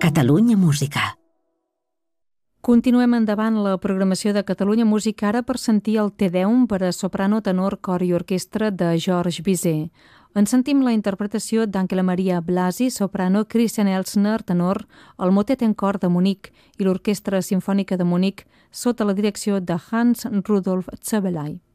Catalunya Música. Continuem endavant la programació de Catalunya Música ara per sentir el Te Deum per a soprano, tenor, cor i orquestra de Georges Bizet. En sentim la interpretació d'Àngela Maria Blasi, soprano, Christian Elsner, tenor, el Motet en cor de Munic i l'Orquestra Simfònica de Munic sota la direcció de Hans Rudolf Zebelay.